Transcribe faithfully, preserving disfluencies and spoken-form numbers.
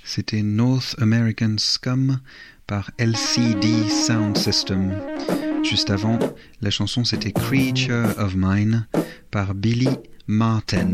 C'était North American Scum par L C D Sound System. Juste avant, la chanson c'était Creature of Mine par Billy Martin.